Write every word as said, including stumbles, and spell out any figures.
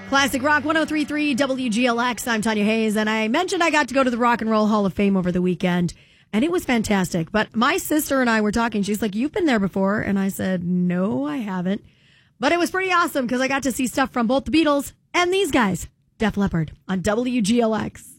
Classic Rock one oh three point three W G L X. I'm Tanya Hayes, and I mentioned I got to go to the Rock and Roll Hall of Fame over the weekend, and it was fantastic. But my sister and I were talking. She's like, "You've been there before?" And I said, "No, I haven't." But it was pretty awesome because I got to see stuff from both the Beatles and these guys. Def Leppard on W G L X.